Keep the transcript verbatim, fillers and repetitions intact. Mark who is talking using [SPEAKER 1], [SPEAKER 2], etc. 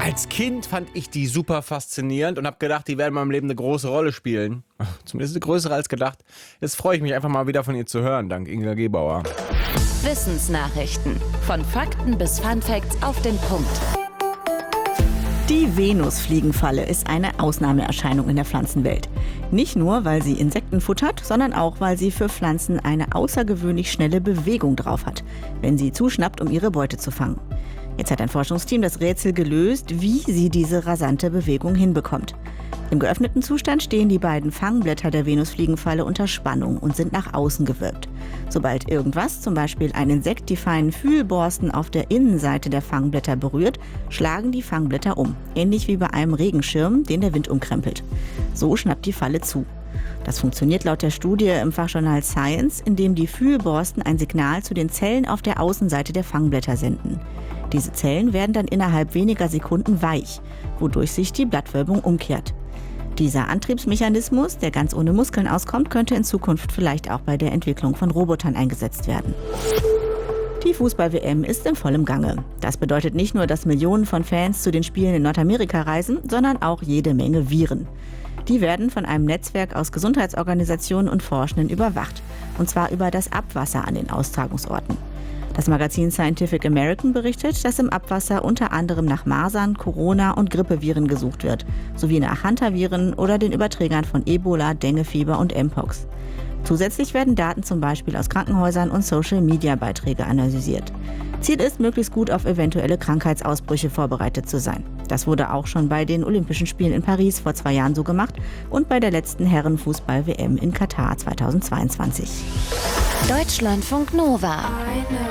[SPEAKER 1] Als Kind fand ich die super faszinierend und habe gedacht, die werden in meinem Leben eine große Rolle spielen. Zumindest eine größere als gedacht. Jetzt freue ich mich einfach mal wieder von ihr zu hören, dank Inga Gebauer.
[SPEAKER 2] Wissensnachrichten. Von Fakten bis Funfacts auf den Punkt.
[SPEAKER 3] Die Venusfliegenfalle ist eine Ausnahmeerscheinung in der Pflanzenwelt. Nicht nur, weil sie Insekten futtert, sondern auch, weil sie für Pflanzen eine außergewöhnlich schnelle Bewegung drauf hat, wenn sie zuschnappt, um ihre Beute zu fangen. Jetzt hat ein Forschungsteam das Rätsel gelöst, wie sie diese rasante Bewegung hinbekommt. Im geöffneten Zustand stehen die beiden Fangblätter der Venusfliegenfalle unter Spannung und sind nach außen gewölbt. Sobald irgendwas, zum Beispiel ein Insekt, die feinen Fühlborsten auf der Innenseite der Fangblätter berührt, schlagen die Fangblätter um, ähnlich wie bei einem Regenschirm, den der Wind umkrempelt. So schnappt die Falle zu. Das funktioniert laut der Studie im Fachjournal Science, indem die Fühlborsten ein Signal zu den Zellen auf der Außenseite der Fangblätter senden. Diese Zellen werden dann innerhalb weniger Sekunden weich, wodurch sich die Blattwölbung umkehrt. Dieser Antriebsmechanismus, der ganz ohne Muskeln auskommt, könnte in Zukunft vielleicht auch bei der Entwicklung von Robotern eingesetzt werden. Die Fußball-W M ist in vollem Gange. Das bedeutet nicht nur, dass Millionen von Fans zu den Spielen in Nordamerika reisen, sondern auch jede Menge Viren. Die werden von einem Netzwerk aus Gesundheitsorganisationen und Forschenden überwacht, und zwar über das Abwasser an den Austragungsorten. Das Magazin Scientific American berichtet, dass im Abwasser unter anderem nach Masern, Corona- und Grippeviren gesucht wird, sowie nach Hantaviren oder den Überträgern von Ebola, Denguefieber und Mpox. Zusätzlich werden Daten zum Beispiel aus Krankenhäusern und Social-Media-Beiträge analysiert. Ziel ist, möglichst gut auf eventuelle Krankheitsausbrüche vorbereitet zu sein. Das wurde auch schon bei den Olympischen Spielen in Paris vor zwei Jahren so gemacht und bei der letzten Herrenfußball-W M in Katar zweitausendzweiundzwanzig.
[SPEAKER 2] Deutschlandfunk Nova.